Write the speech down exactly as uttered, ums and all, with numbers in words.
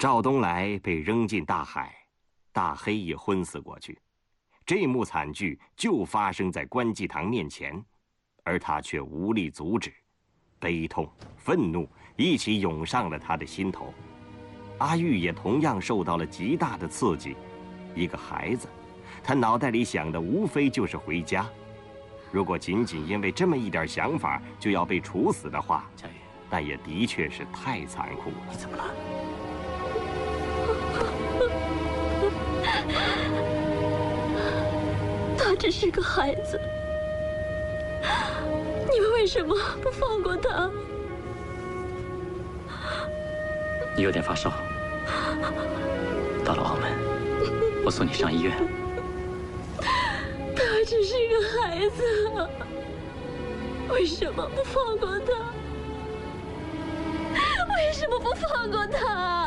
赵东来被扔进大海，大黑也昏死过去。这幕惨剧就发生在关继堂面前，而他却无力阻止，悲痛、愤怒一起涌上了他的心头。阿玉也同样受到了极大的刺激。一个孩子，他脑袋里想的无非就是回家。如果仅仅因为这么一点想法就要被处死的话， 佳玉， 那也的确是太残酷了。 你怎么了？ 他只是个孩子，你们为什么不放过他？ 你有点发烧，到了澳门，我送你上医院。 他只是个孩子，为什么不放过他？为什么不放过他？